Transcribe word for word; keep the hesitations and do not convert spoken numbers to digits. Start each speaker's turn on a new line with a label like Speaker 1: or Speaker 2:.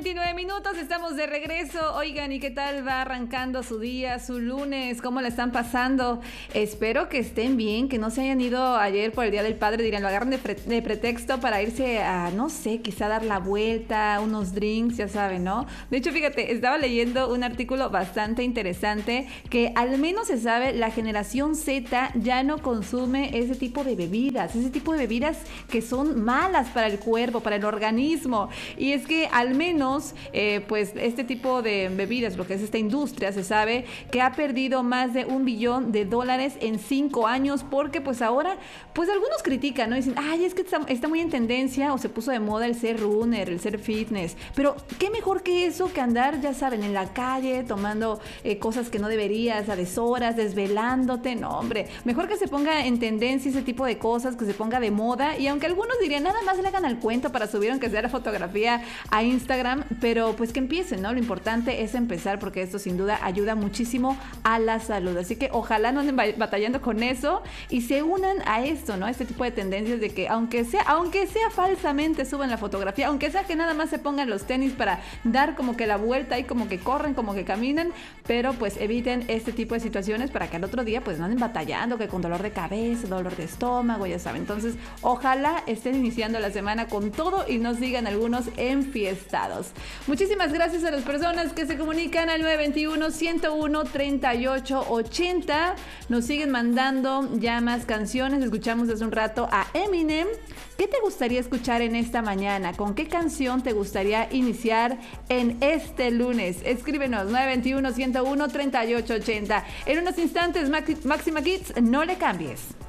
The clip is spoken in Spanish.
Speaker 1: veintinueve minutos, estamos de regreso. Oigan, ¿y qué tal va arrancando su día, su lunes? ¿Cómo la están pasando? Espero que estén bien, que no se hayan ido ayer por el Día del Padre, dirán, lo agarran de, pre- de pretexto para irse a, no sé, quizá dar la vuelta, unos drinks, ya saben, ¿no? De hecho, fíjate, estaba leyendo un artículo bastante interesante que al menos se sabe, la generación Z ya no consume ese tipo de bebidas, ese tipo de bebidas que son malas para el cuerpo, para el organismo. Y es que al menos, eh, pues este tipo de bebidas, lo que es esta industria, se sabe que ha perdido más de un billón de dólares en cinco años, porque pues ahora, pues algunos critican, ¿no? Dicen, ay, es que está, está muy en tendencia o se puso de moda el ser runner, el ser fitness. Pero qué mejor que eso que andar, ya saben, en la calle, tomando eh, cosas que no deberías, a deshoras, desvelándote. No, hombre, mejor que se ponga en tendencia ese tipo de cosas, que se ponga de moda. Y aunque algunos dirían, nada más le hagan al cuento para subir aunque sea la fotografía a Instagram, pero pues que empiecen, ¿no? Lo importante es empezar, porque esto sin duda ayuda muchísimo a la salud. Así que ojalá no anden batallando con eso y se unan a esto, ¿no? Este tipo de tendencias de que aunque sea, aunque sea falsamente suban la fotografía, aunque sea que nada más se pongan los tenis para dar como que la vuelta y como que corren, como que caminan, pero pues eviten este tipo de situaciones para que al otro día pues no anden batallando, que con dolor de cabeza, dolor de estómago, ya saben. Entonces, ojalá estén iniciando la semana con todo y no sigan algunos enfiestados. Muchísimas gracias a las personas que se comunican al nueve veintiuno, ciento uno, treinta y ocho ochenta. Nos siguen mandando ya más canciones. Escuchamos hace un rato a Eminem. ¿Qué te gustaría escuchar en esta mañana? ¿Con qué canción te gustaría iniciar en este lunes? Escríbenos nueve veintiuno, ciento uno, treinta y ocho ochenta. En unos instantes, Máxima Kids, no le cambies.